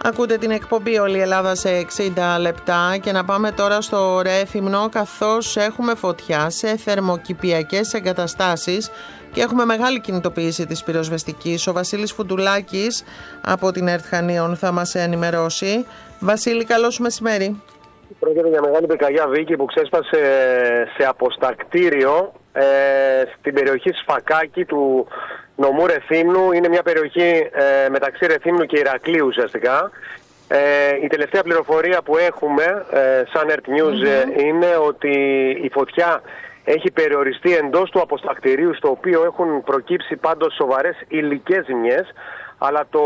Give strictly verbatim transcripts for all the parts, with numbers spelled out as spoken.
Ακούτε την εκπομπή «Όλη η Ελλάδα σε εξήντα λεπτά» και να πάμε τώρα στο Ρέθυμνο, καθώς έχουμε φωτιά σε θερμοκηπιακές εγκαταστάσεις και έχουμε μεγάλη κινητοποίηση της πυροσβεστικής. Ο Βασίλης Φουντουλάκης από την ΕΡΤ Χανίων θα μας ενημερώσει. Βασίλη, καλό σου μεσημέρι. Πρόκειται για μεγάλη πυρκαγιά, Βίκη, που ξέσπασε σε αποστακτήριο ε, στην περιοχή Σφακάκη του νομού Ρεθύμνου. Είναι μια περιοχή ε, μεταξύ Ρεθύμνου και Ηρακλείου ουσιαστικά. Ε, η τελευταία πληροφορία που έχουμε ε, σαν ΕΡΤ News mm-hmm. είναι ότι η φωτιά έχει περιοριστεί εντός του αποστακτηρίου, στο οποίο έχουν προκύψει πάντως σοβαρές υλικές ζημιές. Αλλά το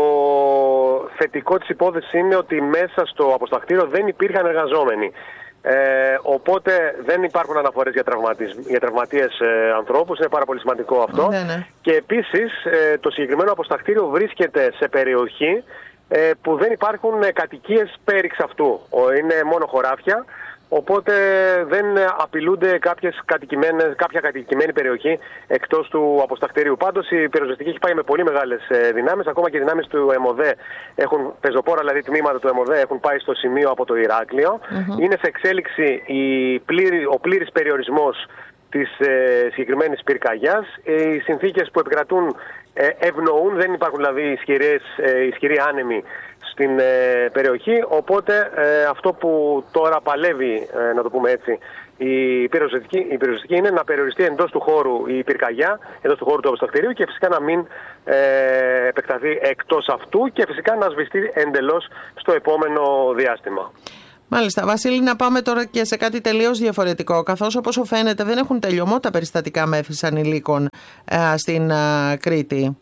θετικό της υπόθεσης είναι ότι μέσα στο αποστακτήριο δεν υπήρχαν εργαζόμενοι. Ε, οπότε δεν υπάρχουν αναφορές για, για τραυματίες ε, ανθρώπους. Είναι πάρα πολύ σημαντικό αυτό. Ναι, ναι. Και επίσης ε, το συγκεκριμένο αποστακτήριο βρίσκεται σε περιοχή ε, που δεν υπάρχουν ε, κατοικίες πέριξ αυτού. Είναι μόνο χωράφια. Οπότε δεν απειλούνται κάποιες κατοικημένες, κάποια κατοικημένη περιοχή εκτός του αποστακτηρίου. Πάντως η πυροσβεστική έχει πάει με πολύ μεγάλες δυνάμεις. Ακόμα και οι δυνάμεις του ΕΜΟΔΕ έχουν, πεζοπόρα δηλαδή τμήματα του ΕΜΟΔΕ, έχουν πάει στο σημείο από το Ηράκλειο. Mm-hmm. Είναι σε εξέλιξη η πλήρη, ο πλήρης περιορισμός της ε, συγκεκριμένης πυρκαγιάς. Οι συνθήκες που επικρατούν ε, ευνοούν, δεν υπάρχουν δηλαδή ισχυρές, ε, ισχυροί άνεμοι στην ε, περιοχή, οπότε ε, αυτό που τώρα παλεύει, ε, να το πούμε έτσι, η πυροσβεστική, η πυροσβεστική είναι να περιοριστεί εντός του χώρου η πυρκαγιά, εντός του χώρου του αποστακτηρίου και φυσικά να μην ε, επεκταθεί εκτός αυτού και φυσικά να σβηστεί εντελώς στο επόμενο διάστημα. Μάλιστα. Βασίλη, να πάμε τώρα και σε κάτι τελείως διαφορετικό, καθώς όπως φαίνεται δεν έχουν τελειωμό τα περιστατικά μέθης ανηλίκων ε, στην ε, Κρήτη.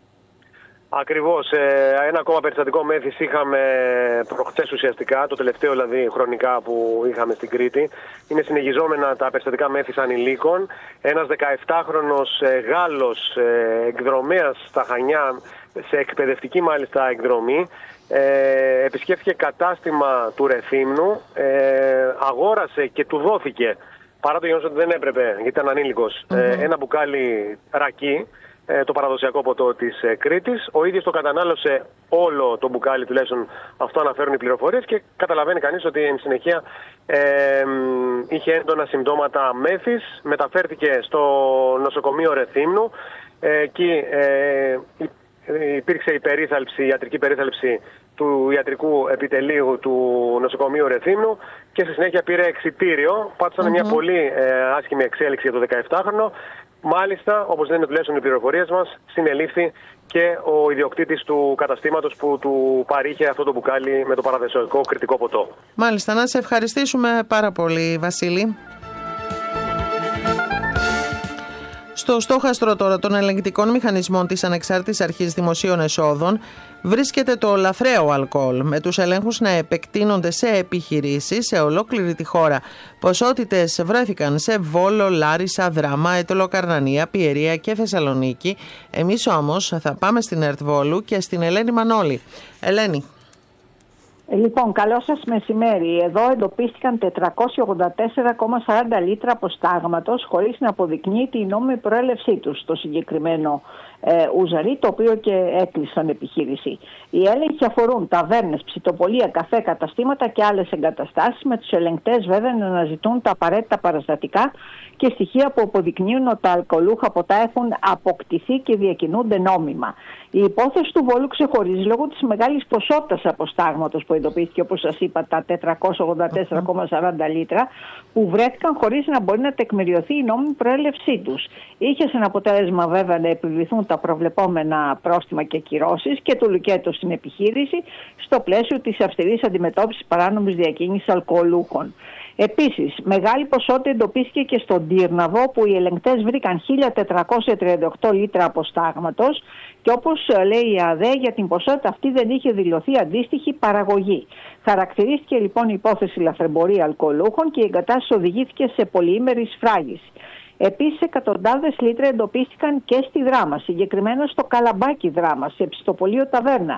Ακριβώς. Ένα ακόμα περιστατικό μέθης είχαμε προχθές ουσιαστικά, το τελευταίο δηλαδή χρονικά που είχαμε στην Κρήτη. Είναι συνεχιζόμενα τα περιστατικά μέθης ανηλίκων. Ένας δεκαεπτάχρονος Γάλλος εκδρομέας στα Χανιά, σε εκπαιδευτική μάλιστα εκδρομή, ε, επισκέφθηκε κατάστημα του Ρεθύμνου, ε, αγόρασε και του δόθηκε, παρά το γεγονός ότι δεν έπρεπε γιατί ήταν ανήλικος, mm-hmm. ε, ένα μπουκάλι ρακί, το παραδοσιακό ποτό της Κρήτης. Ο ίδιος το κατανάλωσε όλο το μπουκάλι, τουλάχιστον αυτό αναφέρουν οι πληροφορίες, και καταλαβαίνει κανείς ότι εν συνεχεία ε, είχε έντονα συμπτώματα μέθης. Μεταφέρθηκε στο νοσοκομείο Ρεθύμνου. Ε, εκεί ε, υπήρξε η περίθαλψη, η ιατρική περίθαλψη του ιατρικού επιτελείου του νοσοκομείου Ρεθύμνου και στη συνέχεια πήρε εξιτήριο. Πάντως ήταν mm-hmm. μια πολύ ε, άσχημη εξέλιξη για το δεκαεπτάχρονο. Μάλιστα, όπως λένε τουλάχιστον οι πληροφορίες μας, συνελήφθη και ο ιδιοκτήτης του καταστήματος που του παρήχε αυτό το μπουκάλι με το παραδοσιακό κρητικό ποτό. Μάλιστα, να σε ευχαριστήσουμε πάρα πολύ, Βασίλη. Στο στόχαστρο τώρα των ελεγκτικών μηχανισμών της Ανεξάρτητης Αρχής Δημοσίων Εσόδων βρίσκεται το λαθρέο αλκοόλ, με τους ελέγχους να επεκτείνονται σε επιχειρήσεις σε ολόκληρη τη χώρα. Ποσότητες βρέθηκαν σε Βόλο, Λάρισα, Δράμα, Αιτωλοκαρνανία, Πιερία και Θεσσαλονίκη. Εμείς όμως θα πάμε στην ΕΡΤ Βόλου και στην Ελένη Μανώλη. Ελένη. Λοιπόν, καλό σας μεσημέρι. Εδώ εντοπίστηκαν τετρακόσια ογδόντα τέσσερα κόμμα σαράντα λίτρα αποστάγματος χωρίς να αποδεικνύει η νόμιμη προέλευσή τους στο συγκεκριμένο ε, ουζαρί, το οποίο και έκλεισαν επιχείρηση. Οι έλεγχοι αφορούν ταβέρνες, ψητοπολία, καφέ, καταστήματα και άλλες εγκαταστάσεις, με τους ελεγκτές βέβαια να αναζητούν τα απαραίτητα παραστατικά και στοιχεία που αποδεικνύουν ότι τα αλκοολούχα ποτά έχουν αποκτηθεί και διακινούνται νόμιμα. Η υπόθεση του Βόλου ξεχωρίζει λόγω της μεγάλης ποσότητας αποστάγματος που εντοπίστηκε, όπως σας είπα, τα τετρακόσια ογδόντα τέσσερα κόμμα σαράντα λίτρα, που βρέθηκαν χωρίς να μπορεί να τεκμηριωθεί η νόμιμη προέλευσή τους. Είχε σαν αποτέλεσμα βέβαια να επιβληθούν τα προβλεπόμενα πρόστιμα και κυρώσεις και το λουκέτο στην επιχείρηση στο πλαίσιο της αυστηρής αντιμετώπισης παράνομης διακίνησης αλκοολούχων. Επίσης, μεγάλη ποσότητα εντοπίστηκε και στον Τύρναβο, που οι ελεγκτές βρήκαν χίλια τετρακόσια τριάντα οκτώ λίτρα αποστάγματος και, όπως λέει η ΑΔΕ, για την ποσότητα αυτή δεν είχε δηλωθεί αντίστοιχη παραγωγή. Χαρακτηρίστηκε λοιπόν η υπόθεση λαθρεμπορία αλκοολούχων και η εγκατάσταση οδηγήθηκε σε πολυήμερη σφράγιση. Επίσης, εκατοντάδες λίτρα εντοπίστηκαν και στη Δράμα, συγκεκριμένα στο Καλαμπάκι Δράμα, σε ψητοπολείο ταβέρνα.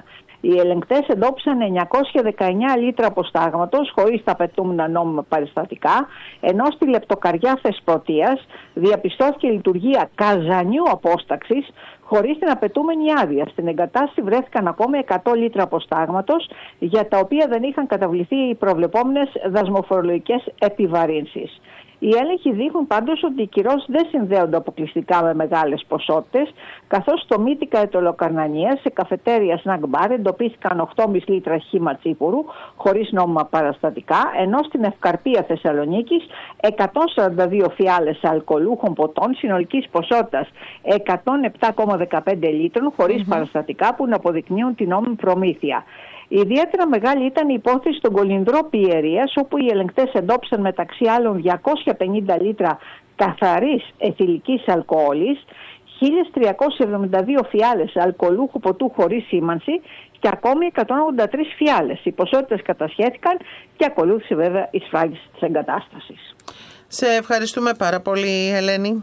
Οι ελεγκτές εντόπισαν εννιακόσια δεκαεννιά λίτρα αποστάγματος χωρίς τα απαιτούμενα νόμιμα παραστατικά, ενώ στη λεπτοκαριά Θεσπρωτείας διαπιστώθηκε λειτουργία καζανιού απόσταξης χωρίς την απαιτούμενη άδεια. Στην εγκατάσταση βρέθηκαν ακόμη εκατό λίτρα αποστάγματος, για τα οποία δεν είχαν καταβληθεί οι προβλεπόμενες δασμοφορολογικές επιβαρύνσεις. Οι έλεγχοι δείχνουν πάντως ότι οι κυρώσεις δεν συνδέονται αποκλειστικά με μεγάλες ποσότητες, καθώς στο Μύτικα Ετωλοκαρνανίας, σε καφετέρια snack bar, εντοπίστηκαν οκτώ κόμμα πέντε λίτρα χύμα τσίπουρου χωρίς νόμιμα παραστατικά, ενώ στην Ευκαρπία Θεσσαλονίκης εκατόν σαράντα δύο φιάλες αλκοολούχων ποτών συνολικής ποσότητας εκατόν επτά κόμμα δεκαπέντε λίτρων χωρίς mm-hmm. παραστατικά, που να αποδεικνύουν την νόμιμη προμήθεια. Ιδιαίτερα μεγάλη ήταν η υπόθεση στον Κολυνδρό Πιερίας, όπου οι ελεγκτές εντόπισαν μεταξύ άλλων διακόσια πενήντα λίτρα καθαρής αιθιλικής αλκοόλης, χίλια τριακόσιες εβδομήντα δύο φιάλες αλκοολούχου ποτού χωρίς σήμανση και ακόμη εκατόν ογδόντα τρεις φιάλες. Οι ποσότητες κατασχέθηκαν και ακολούθησε βέβαια η σφράγιση της εγκατάστασης. Σε ευχαριστούμε πάρα πολύ, Ελένη.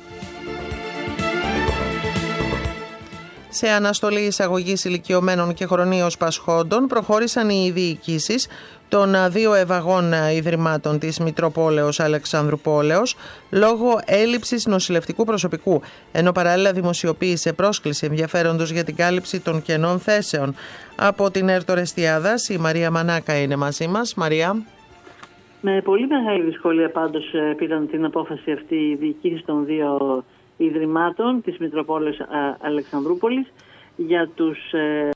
Σε αναστολή εισαγωγής ηλικιωμένων και χρονίως πασχόντων προχώρησαν οι διοικήσεις των δύο ευαγών ιδρυμάτων της Μητροπόλεως Αλεξανδρουπόλεως λόγω έλλειψης νοσηλευτικού προσωπικού, ενώ παράλληλα δημοσιοποίησε πρόσκληση ενδιαφέροντος για την κάλυψη των κενών θέσεων. Από την ΕΡΤ Ορεστιάδας, η Μαρία Μανάκα είναι μαζί μας. Μαρία. Με πολύ μεγάλη δυσκολία πάντως πήραν την απόφαση αυτή οι διοικήσεις των δύο Ιδρυμάτων της Μητροπόλεως Αλεξανδρούπολης για τους ε,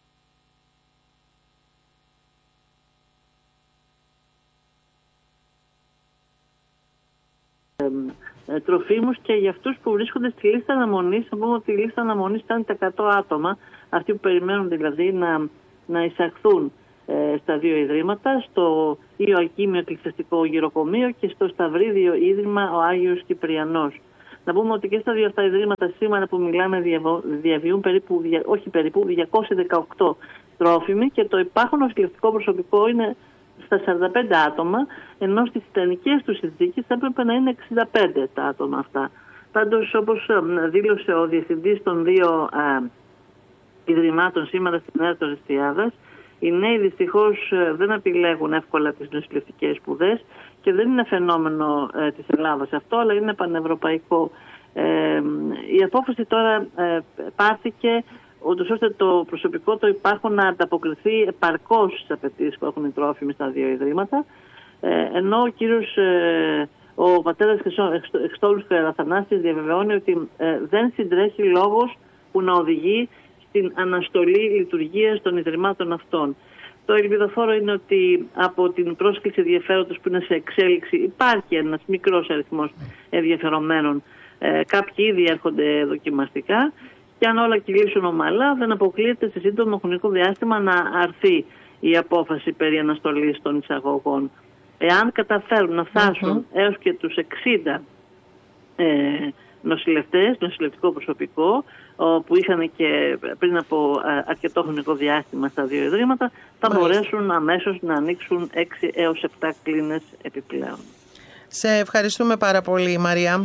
ε, τροφίμους και για αυτούς που βρίσκονται στη λίστα αναμονής. Θα πούμε ότι η λίστα αναμονής ήταν τα εκατό άτομα, αυτοί που περιμένουν δηλαδή να, να εισαχθούν ε, στα δύο Ιδρύματα, στο Ιωακίμιο Εκκλησιαστικό Γυροκομείο και στο Σταυρίδιο Ίδρυμα ο Άγιος Κυπριανός. Να πούμε ότι και στα δύο αυτά ιδρύματα σήμερα που μιλάμε διαβιούν περίπου, όχι περίπου, διακόσια δεκαοκτώ τρόφιμοι και το υπάρχον νοσηλευτικό προσωπικό είναι στα σαράντα πέντε άτομα, ενώ στις ιδανικές τους συνθήκες θα έπρεπε να είναι εξήντα πέντε τα άτομα αυτά. Πάντως, όπως δήλωσε ο διευθυντής των δύο α, ιδρυμάτων σήμερα στην ΕΡΤ Ορεστιάδας, οι νέοι δυστυχώς δεν επιλέγουν εύκολα τις νοσηλευτικές σπουδές και δεν είναι φαινόμενο ε, της Ελλάδας αυτό, αλλά είναι πανευρωπαϊκό. Ε, η απόφαση τώρα ε, πάρθηκε ούτως ώστε το προσωπικό το υπάρχον να ανταποκριθεί επαρκώς στις απαιτήσεις που έχουν οι τρόφιμοι στα δύο ιδρύματα, ε, ενώ ο κύριος, ε, ο πατέρας Χριστόλους Καραθανάσης διαβεβαιώνει ότι ε, δεν συντρέχει λόγος που να οδηγεί στην αναστολή λειτουργίας των ιδρυμάτων αυτών. Το ελπιδοφόρο είναι ότι από την πρόσκληση ενδιαφέροντος που είναι σε εξέλιξη υπάρχει ένας μικρός αριθμός ενδιαφερομένων. Ε, κάποιοι ήδη έρχονται δοκιμαστικά και αν όλα κυλήσουν ομαλά δεν αποκλείεται σε σύντομο χρονικό διάστημα να αρθεί η απόφαση περί αναστολής των εισαγωγών. Εάν καταφέρουν να φτάσουν mm-hmm. έως και τους εξήντα ε, νοσηλευτές, νοσηλευτικό προσωπικό, που είχαν και πριν από αρκετό χρονικό διάστημα στα δύο ιδρύματα, θα Μάλιστα. μπορέσουν αμέσως να ανοίξουν έξι έως επτά κλίνες επιπλέον. Σε ευχαριστούμε πάρα πολύ, Μαρία.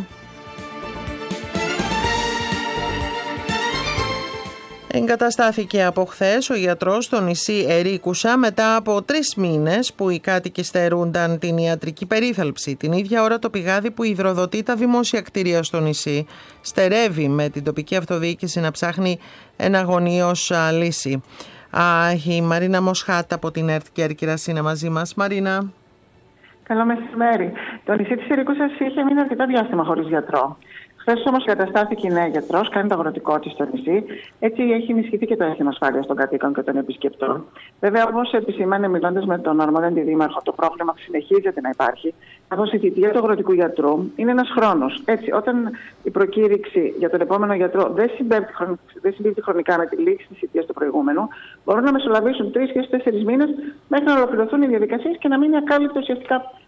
Εγκαταστάθηκε από χθες ο γιατρός στο νησί Ερίκουσα μετά από τρεις μήνες που οι κάτοικοι στερούνταν την ιατρική περίθαλψη. Την ίδια ώρα το πηγάδι που υδροδοτεί τα δημόσια κτίρια στο νησί στερεύει, με την τοπική αυτοδιοίκηση να ψάχνει εναγωνίως λύση. Α, η Μαρίνα Μοσχάτα από την ΕΡΤ Κέρκυρας είναι μαζί μας. Μαρίνα. Καλό μεσημέρι. Το νησί της Ερίκουσας είχε μείνει αρκετά διάστημα χωρίς γιατρό. Χθες όμως καταστάθηκε η νέα γιατρός, κάνει το αγροτικό της στο νησί. Έτσι έχει ενισχυθεί και το αίσθημα ασφάλειας των κατοίκων και των επισκεπτών. Βέβαια, όπως επισημάνε μιλώντας με τον αρμόδιο αντιδήμαρχο, το πρόβλημα συνεχίζεται να υπάρχει, καθώς η θητεία του αγροτικού γιατρού είναι ένας χρόνος. Έτσι, όταν η προκήρυξη για τον επόμενο γιατρό δεν συμπίπτει χρονικά με τη λήξη της θητείας του προηγούμενου, μπορούν να μεσολαβήσουν τρεις και τέσσερις μήνες μέχρι να ολοκληρωθούν οι διαδικασίες και να μείνει ακάλυπτο ουσιαστικά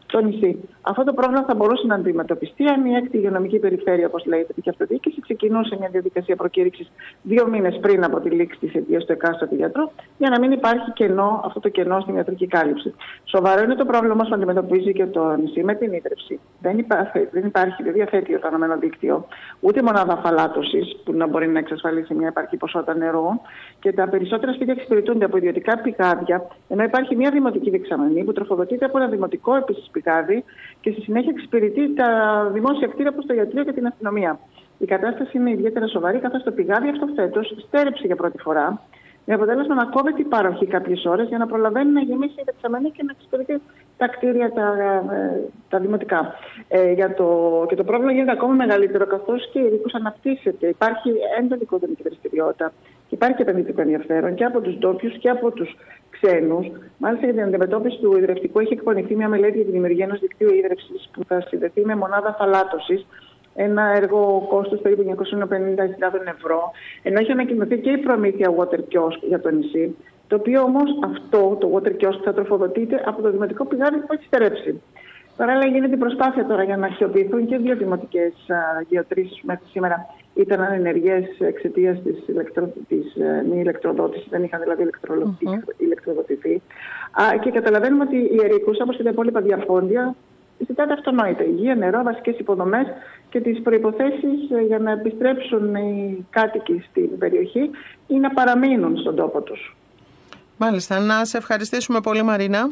στο νησί. Αυτό το πρόβλημα θα μπορούσε να αντιμετωπιστεί αν η έκτη υγειονομική περιφέρεια, όπως λέγεται, η αυτοδιοίκηση, ξεκινούσε μια διαδικασία προκήρυξης δύο μήνες πριν από τη λήξη της αιτίας του εκάστοτε γιατρού, για να μην υπάρχει κενό, αυτό το κενό στην ιατρική κάλυψη. Σοβαρό είναι το πρόβλημα όμως που αντιμετωπίζει και το νησί με την ίδρυυση. Δεν υπάρχει, δεν υπάρχει, δεν διαθέτει οργανωμένο δίκτυο, ούτε μονάδα αφαλάτωσης που να μπορεί να εξασφαλίσει μια επαρκή ποσότητα νερού, και τα περισσότερα σπίτια εξυπηρετούνται από ιδιωτικά πηγάδια, ενώ υπάρχει μια δημοτική δεξαμενή που τροφοδοτείται από ένα δημοτικό επίσης πηγάδι και στη συνέχεια εξυπηρετεί τα δημόσια κτίρια προς το ιατρείο και την αστυνομία. Η κατάσταση είναι ιδιαίτερα σοβαρή, καθώς το πηγάδι αυτό φέτος στέρεψε για πρώτη φορά, με αποτέλεσμα να κόβεται η παροχή κάποιες ώρες για να προλαβαίνει να γεμίσει η δεξαμενή και να εξυπηρετεί τα κτίρια τα, τα δημοτικά. Ε, για το, και το πρόβλημα γίνεται ακόμα μεγαλύτερο, καθώς και η Ερίκους αναπτύσσεται. Υπάρχει έντονη οικοδομική δραστηριότητα και υπάρχει και επενδυτικό ενδιαφέρον και από τους ντόπιους και από τους ξένους. Μάλιστα, για την αντιμετώπιση του ιδρευτικού έχει εκπονηθεί μια μελέτη για τη δημιουργία ενός δικτύου ίδρυυσης που θα συνδεθεί με μονάδα φαλάτωσης. Ένα έργο κόστος περίπου εννιακόσιες πενήντα χιλιάδες ευρώ, ενώ έχει ανακοινωθεί και η προμήθεια water kiosk για το νησί, το οποίο όμως αυτό το water kiosk θα τροφοδοτείται από το δημοτικό πηγάδι που έχει στερέψει. Παράλληλα, γίνεται η προσπάθεια τώρα για να αξιοποιηθούν και δύο δημοτικές γεωτρήσεις που μέχρι σήμερα ήταν ανενεργές εξαιτίας της, ηλεκτρο... της μη ηλεκτροδότησης, δεν είχαν δηλαδή mm-hmm. ηλεκτροδοτηθεί. Και καταλαβαίνουμε ότι η Ερίκους, όπως και τα υπόλοιπα διαφόντια, ζητάτε αυτονόητα υγεία, νερό, βασικές υποδομές και τις προϋποθέσεις για να επιστρέψουν οι κάτοικοι στην περιοχή ή να παραμείνουν στον τόπο τους. Μάλιστα. Να σε ευχαριστήσουμε πολύ, Μαρίνα.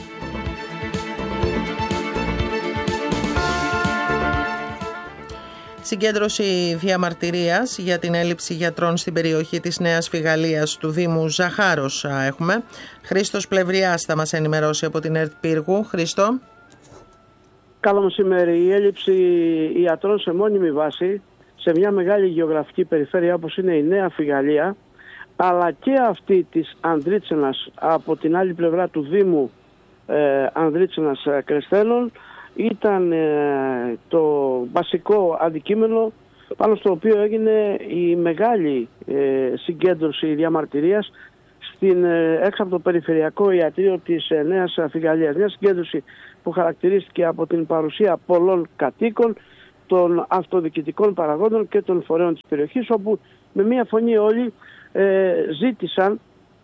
Συγκέντρωση διαμαρτυρίας για την έλλειψη γιατρών στην περιοχή της Νέας Φιγαλίας του Δήμου Ζαχάρος έχουμε. Χρήστος Πλευριάς θα μας ενημερώσει από την ΕΡΤ Πύργου. Χρήστο. Καλό μεσημέρι. Η έλλειψη ιατρών σε μόνιμη βάση σε μια μεγάλη γεωγραφική περιφέρεια όπως είναι η Νέα Φιγαλία, αλλά και αυτή της Ανδρίτσενας από την άλλη πλευρά του Δήμου ε, Ανδρίτσενας Κρεσθένων, ήταν ε, το βασικό αντικείμενο πάνω στο οποίο έγινε η μεγάλη ε, συγκέντρωση διαμαρτυρίας στην, ε, έξω από το περιφερειακό ιατρείο της ε, Νέας Φιγαλίας. Μια συγκέντρωση που χαρακτηρίστηκε από την παρουσία πολλών κατοίκων, των αυτοδιοικητικών παραγόντων και των φορέων της περιοχής, όπου με μία φωνή όλοι ε, ζήτησαν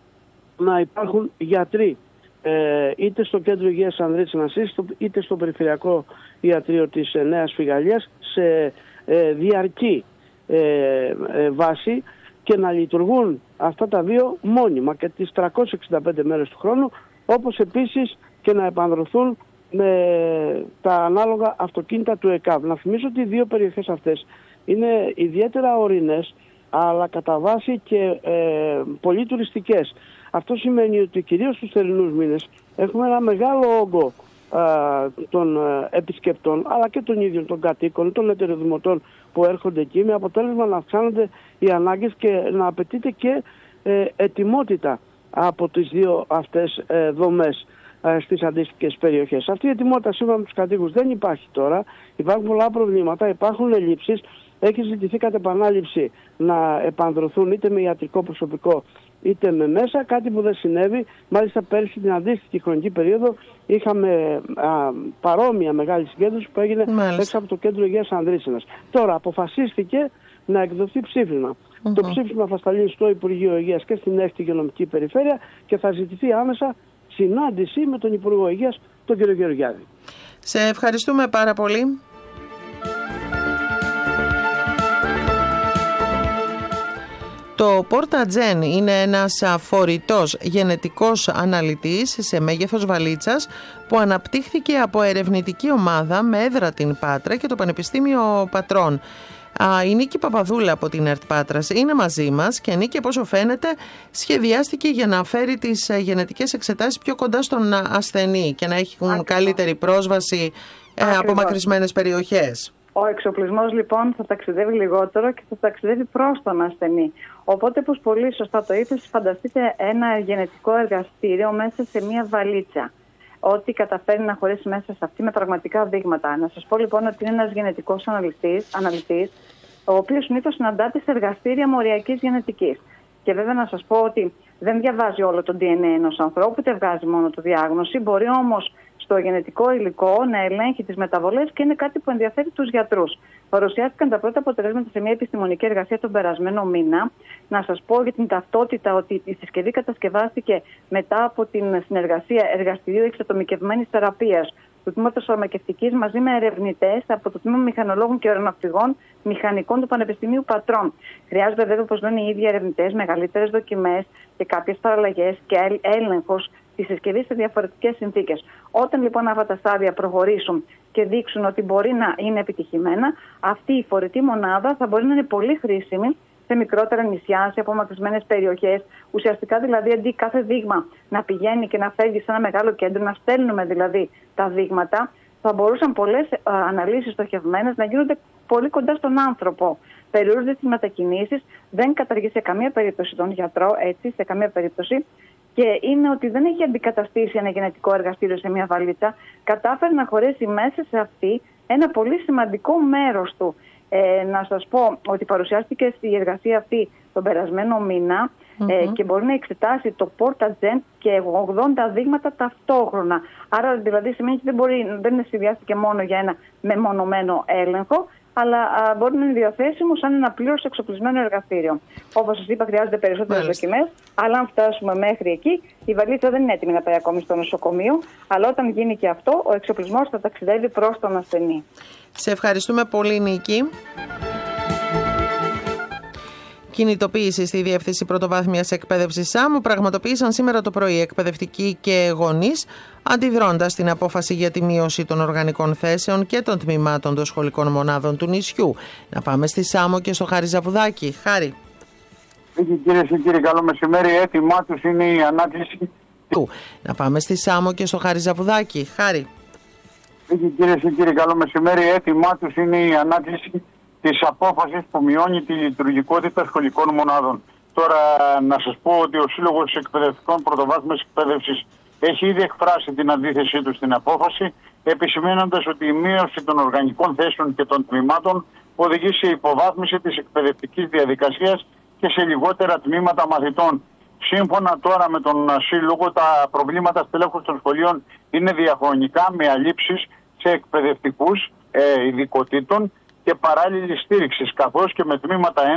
να υπάρχουν γιατροί ε, είτε στο κέντρο υγείας Ανδρίτσενας είτε στο περιφερειακό ιατρείο της ε, Νέας Φιγαλίας σε ε, διαρκή ε, ε, βάση και να λειτουργούν αυτά τα δύο μόνιμα και τις τριακόσιες εξήντα πέντε μέρες του χρόνου, όπως επίσης και να επανδρωθούν με τα ανάλογα αυτοκίνητα του ΕΚΑΒ. Να θυμίσω ότι οι δύο περιοχές αυτές είναι ιδιαίτερα ορεινές, αλλά κατά βάση και ε, πολύ τουριστικές. Αυτό σημαίνει ότι κυρίως στους θερινούς μήνες έχουμε ένα μεγάλο όγκο α, των ε, επισκεπτών, αλλά και των ίδιων των κατοίκων, των εταιροδημοτών που έρχονται εκεί, με αποτέλεσμα να αυξάνονται οι ανάγκες και να απαιτείται και ε, ετοιμότητα από τις δύο αυτές ε, δομές στις αντίστοιχες περιοχές. Αυτή η ετοιμότητα σύμφωνα με τους κατοίκους δεν υπάρχει τώρα. Υπάρχουν πολλά προβλήματα, υπάρχουν ελλείψεις. Έχει ζητηθεί κατ' επανάληψη να επανδρωθούν είτε με ιατρικό προσωπικό είτε με μέσα, κάτι που δεν συνέβη. Μάλιστα πέρυσι την αντίστοιχη χρονική περίοδο είχαμε α, παρόμοια μεγάλη συγκέντρωση που έγινε Μάλιστα. έξω από το κέντρο υγείας Ανδρίτσενας. Τώρα αποφασίστηκε να εκδοθεί ψήφισμα. Mm-hmm. Το ψήφισμα θα σταλεί στο Υπουργείο Υγείας και στην έκτη υγειονομική περιφέρεια και θα ζητηθεί άμεσα συνάντηση με τον Υπουργό Υγείας, τον κύριο Γεωργιάδη. Σε ευχαριστούμε πάρα πολύ. Το Portagen είναι ένας φορητός γενετικός αναλυτής σε μέγεθος βαλίτσας που αναπτύχθηκε από ερευνητική ομάδα με έδρα την Πάτρα και το Πανεπιστήμιο Πατρών. Η Νίκη Παπαδούλα από την ΕΡΤ Πάτρας είναι μαζί μας και Νίκη, όπως φαίνεται, σχεδιάστηκε για να φέρει τις γενετικές εξετάσεις πιο κοντά στον ασθενή και να έχουν Ακριβώς. καλύτερη πρόσβαση Ακριβώς. από μακρισμένες περιοχές. Ο εξοπλισμός λοιπόν θα ταξιδεύει λιγότερο και θα ταξιδεύει προς τον ασθενή. Οπότε, όπως πολύ σωστά το είπες, φανταστείτε ένα γενετικό εργαστήριο μέσα σε μια βαλίτσα. Ό,τι καταφέρει να χωρίσει μέσα σε αυτή με πραγματικά δείγματα. Να σας πω λοιπόν ότι είναι ένας γενετικός αναλυτής, αναλυτής ο οποίος συνήθως συναντάται σε εργαστήρια μοριακής γενετικής. Και βέβαια να σας πω ότι δεν διαβάζει όλο το ντι εν έι ενός ανθρώπου, ούτε βγάζει μόνο το διάγνωση. Μπορεί όμως στο γενετικό υλικό να ελέγχει τις μεταβολές και είναι κάτι που ενδιαφέρει τους γιατρούς. Παρουσιάστηκαν τα πρώτα αποτελέσματα σε μια επιστημονική εργασία τον περασμένο μήνα. Να σας πω για την ταυτότητα ότι η συσκευή κατασκευάστηκε μετά από την συνεργασία εργαστηρίου εξατομικευμένης θεραπείας του Τμήματος Φαρμακευτικής μαζί με ερευνητές από το Τμήμα Μηχανολόγων και Αεροναυτικών Μηχανικών του Πανεπιστημίου Πατρών. Χρειάζονται βέβαια, όπως λένε οι ίδιοι ερευνητές, μεγαλύτερες δοκιμές και κάποιες παραλλαγές και έλεγχος τη συσκευή σε διαφορετικές συνθήκες. Όταν λοιπόν αυτά τα στάδια προχωρήσουν και δείξουν ότι μπορεί να είναι επιτυχημένα, αυτή η φορητή μονάδα θα μπορεί να είναι πολύ χρήσιμη σε μικρότερα νησιά, σε απομακρυσμένες περιοχές. Ουσιαστικά δηλαδή αντί κάθε δείγμα να πηγαίνει και να φεύγει σε ένα μεγάλο κέντρο, να στέλνουμε δηλαδή τα δείγματα, θα μπορούσαν πολλές αναλύσεις στοχευμένες να γίνονται πολύ κοντά στον άνθρωπο. Περιορίζονται τις μετακινήσεις, δεν καταργεί σε καμία περίπτωση τον γιατρό, έτσι, σε καμία περίπτωση. Και είναι ότι δεν έχει αντικαταστήσει ένα γενετικό εργαστήριο σε μια βαλίτσα. Κατάφερε να χωρέσει μέσα σε αυτή ένα πολύ σημαντικό μέρος του. Ε, να σας πω ότι παρουσιάστηκε στη εργασία αυτή τον περασμένο μήνα mm-hmm. ε, και μπορεί να εξετάσει το PortaGen και ογδόντα δείγματα ταυτόχρονα. Άρα δηλαδή σημαίνει ότι δεν, μπορεί, δεν συνδυάστηκε μόνο για ένα μεμονωμένο έλεγχο, αλλά α, μπορεί να είναι διαθέσιμο σαν ένα πλήρως εξοπλισμένο εργαστήριο. Όπως σας είπα, χρειάζονται περισσότερες δοκιμές, αλλά αν φτάσουμε μέχρι εκεί, η βαλίτσα δεν είναι έτοιμη να πάει ακόμη στο νοσοκομείο. Αλλά όταν γίνει και αυτό, ο εξοπλισμός θα ταξιδεύει προς τον ασθενή. Σε ευχαριστούμε πολύ, Νίκη. Κινητοποίηση στη Διεύθυνση Πρωτοβάθμιας Εκπαίδευσης ΣΑΜΟ πραγματοποίησαν σήμερα το πρωί εκπαιδευτικοί και γονείς, αντιδρώντας στην απόφαση για τη μείωση των οργανικών θέσεων και των τμήματων των σχολικών μονάδων του νησιού. Να πάμε στη ΣΑΜΟ και στο Χάρη Ζαβουδάκη. Χάρη. Κυρίε και κύριοι, καλό μεσημέρι. Έτοιμά τους είναι η ανάτηση. Να πάμε στη ΣΑΜΟ και στο Χάρη Ζαβουδάκη. Χάρη. Κυρίε και κύριοι, καλό μεσημέρι. Έτοιμά τους είναι η ανάτηση της απόφασης που μειώνει τη λειτουργικότητα σχολικών μονάδων. Τώρα να σας πω ότι ο Σύλλογος Εκπαιδευτικών Πρωτοβάθμιας Εκπαίδευσης έχει ήδη εκφράσει την αντίθεσή του στην απόφαση, επισημαίνοντας ότι η μείωση των οργανικών θέσεων και των τμήματων οδηγεί σε υποβάθμιση της εκπαιδευτικής διαδικασίας και σε λιγότερα τμήματα μαθητών. Σύμφωνα τώρα με τον Σύλλογο, τα προβλήματα στελέχους των σχολείων είναι διαχρονικά, με αλλήψεις σε εκπαιδευτικούς ε, ειδικοτήτων και παράλληλη στήριξη, καθώς και με τμήματα